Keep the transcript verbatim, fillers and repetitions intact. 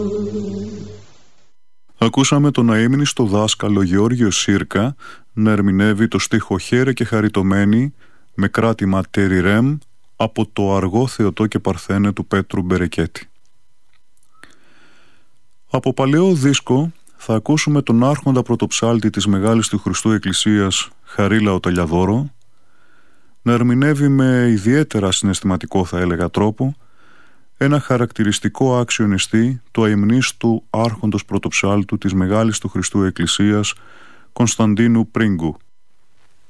Ακούσαμε τον αείμνηστο δάσκαλο Γεώργιο Σύρκα να ερμηνεύει το στίχο «Χαίρε και χαριτωμένη» με κράτημα «Τέρι Ρέμ» από το αργό Θεοτό και Παρθένε του Πέτρου Μπερεκέτη. Από παλαιό δίσκο θα ακούσουμε τον άρχοντα πρωτοψάλτη της Μεγάλης του Χριστού Εκκλησίας, Χαρίλαο Ταλιαδόρο, να ερμηνεύει με ιδιαίτερα συναισθηματικό, θα έλεγα, τρόπο ένα χαρακτηριστικό άξιο νηστή του αημνίστου άρχοντος πρωτοψάλτου της Μεγάλης του Χριστού Εκκλησίας, Κωνσταντίνου Πρίγκου.